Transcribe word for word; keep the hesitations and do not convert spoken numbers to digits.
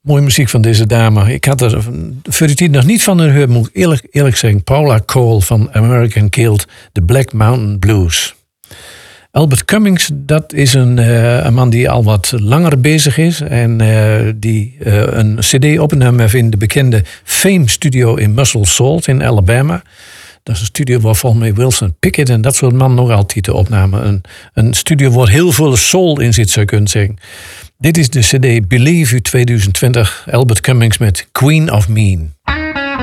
Mooie muziek van deze dame. Ik had er voor die tijd nog niet van gehoord, moet ik eerlijk, eerlijk zeggen. Paula Cole van American Guild, The Black Mountain Blues. Albert Cummings, dat is een, uh, een man die al wat langer bezig is. En uh, die uh, een cd opgenomen heeft in de bekende Fame Studio in Muscle Salt in Alabama. Dat is een studio waar volgens mij Wilson Pickett en dat soort man nog altijd opnamen. Een, een studio waar heel veel soul in zit, zou je kunnen zeggen. Dit is de cd Believe uit tweeduizend twintig. Albert Cummings met Queen of Mean.